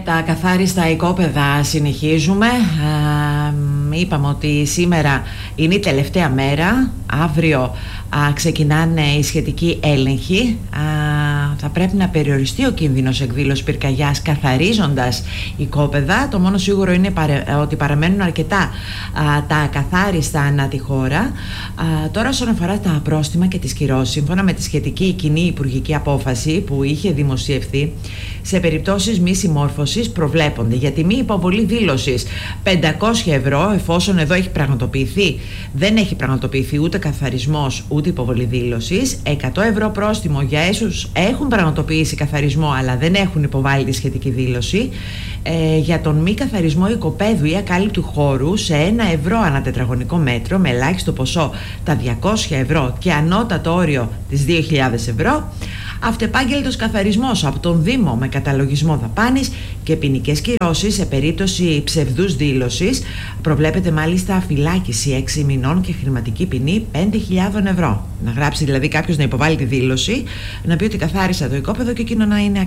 τα ακαθάριστα οικόπεδα συνεχίζουμε. Είπαμε ότι σήμερα είναι η τελευταία μέρα. Αύριο ξεκινάνε οι σχετικοί έλεγχοι. Θα πρέπει να περιοριστεί ο κίνδυνος εκδήλωσης πυρκαγιάς καθαρίζοντας οικόπεδα. Το μόνο σίγουρο είναι ότι παραμένουν αρκετά τα ακαθάριστα ανά τη χώρα. Τώρα, όσον αφορά τα πρόστιμα και τις κυρώσεις, σύμφωνα με τη σχετική κοινή υπουργική απόφαση που είχε δημοσιευθεί, σε περιπτώσεις μη συμμόρφωσης προβλέπονται για τη μη υποβολή δήλωσης 500 ευρώ, εφόσον εδώ δεν έχει πραγματοποιηθεί ούτε καθαρισμός ούτε υποβολή δήλωσης, 100 ευρώ πρόστιμο για έσους έχουν πραγματοποιήσει καθαρισμό αλλά δεν έχουν υποβάλει τη σχετική δήλωση, για τον μη καθαρισμό οικοπαίδου ή ακάλυπτου χώρου σε 1 ευρώ ανά τετραγωνικό μέτρο, με ελάχιστο ποσό τα 200 ευρώ και ανώτατο όριο τις 2.000 ευρώ. Αυτεπάγγελτος καθαρισμός από τον Δήμο με καταλογισμό δαπάνης και ποινικές κυρώσεις σε περίπτωση ψευδούς δήλωσης. Προβλέπεται μάλιστα φυλάκιση 6 μηνών και χρηματική ποινή 5.000 ευρώ. Να γράψει δηλαδή κάποιος, να υποβάλει τη δήλωση, να πει ότι καθάρισα το οικόπεδο και εκείνο να είναι